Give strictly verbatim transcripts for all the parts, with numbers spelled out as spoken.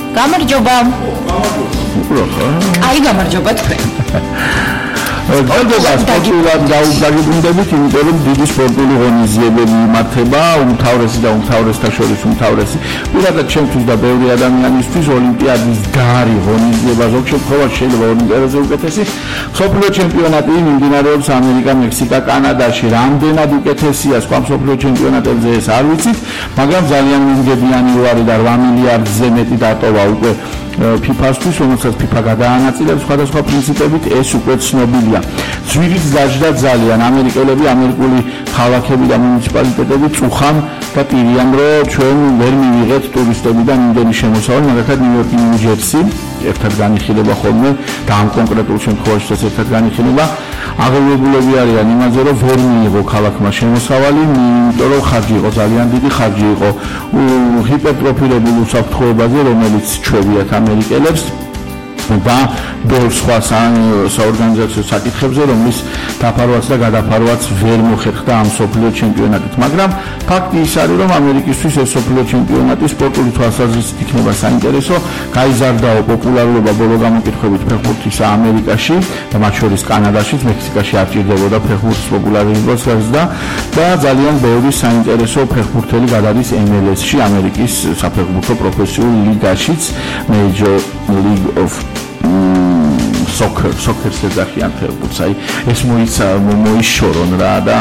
გამარჯობა. აი გამარჯობა თქვენ. გალდობა სპორტულად დაუბრუნდებით, იმიტომ რომ დიდი სპორტული ღონისძიებები იმართება, უმთავრესი და უმთავრესთა შორის უმთავრესი. პირადად ჩემთვის და ბევრი ადამიანისთვის ოლიმპიადის გარი ღონისძიება ზოგ შემთხვევაში შეიძლება ოლიმპიადაზე უკეთესი. მსოფლიო ჩემპიონატი მიმდინარეობს ამერიკა, მექსიკა, კანადაში. რამდენად უკეთესია სხვა მსოფლიო ჩემპიონატებზე ეს არ ვიცით, მაგრამ ძალიან მიმდებიანი უარი და რვა მილიარდზე მეტი დატოვა უკვე ფიფას-თვის, რომელსაც ფიფა გადაანაწილებს სხვადასხვა პრინციპებით, ეს უკვე ცნობილია. ძვირიც დაждდა ძალიან ამერიკელები, ამერიკული ქალაქები და მუნიციპალიტეტები წუხან და პირიან, რომ ჩვენ ვერ მივიღეთ ტურისტებიდან იმდენი შემოსავალი, მაგალითად ნიუ-იორკი, ნიუ-ჯერსი ერთად განიხილება ხოლმე და ამ კონკრეტულ შემთხვევაშიც ერთად განიხილება. აღელვებულები არიან იმაზე, რომ ვერ მიიღო ქალაქმა შემოსავალი, იმიტომ რომ ხარჯი იყო ძალიან დიდი, ხარჯი იყო ჰიპერტროფირებულ უსაფრთხოებაზე, რომელიც ჩვევიათ ამერიკელებს და ბევრ სხვა საორგანიზაციო საკითხებზე, რომლის დაფარვაც და გადაფარვაც ვერ მოხერხდა ამ მსოფლიო ჩემპიონატით. მაგრამ ფაქტი ის არის, რომ ამერიკისთვის ეს მსოფლიო ჩემპიონატი სპორტული თვალსაზრისით იქნება საინტერესო. გაიზარდაო პოპულარობა ბოლო გამოკითხვებით ფეხბურთისა ამერიკაში და მათ შორის კანადაშიც, მექსიკაში არ ჭირდებოდა ფეხბურთის პოპულარობას გაზრდა და ძალიან ბევრი საინტერესო ფეხბურთელი გადადის ემ ელ ეს-ში, ამერიკის საფეხბურთო პროფესიულ ლიგაშიც, Major League of Soccer, soccer ეძახიან ფეხბურთს, აი ეს მოიცა მოიშორონ რა და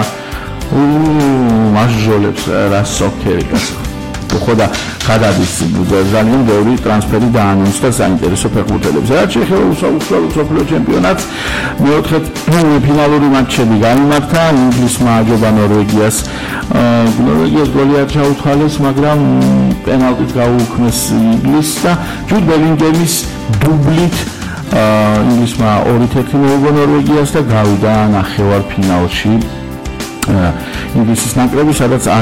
მასჟოლებს რა სოკერი გასა. ხო და გადადის ძალიან ბევრი ტრანსფერი დაანონსდა საინტერესო ფეხბურთელებს. რაც შეეხება უსაფრთხო მსოფლიო ჩემპიონატს, მეოთხე ფინალური მატჩები გამართა, ინგლისმა აჯობა ნორვეგიას. ნორვეგიას გოლი არ ჩაუთხალეს, მაგრამ პენალტით გაუუქმეს ინგლისს და ჯუდ ბელინგემის დუბლით ინგლისმა ორი თერთი მოუგო ნორვეგიას და გავიდა ნახევარფინალში ინგლისის ნაკრები, სადაც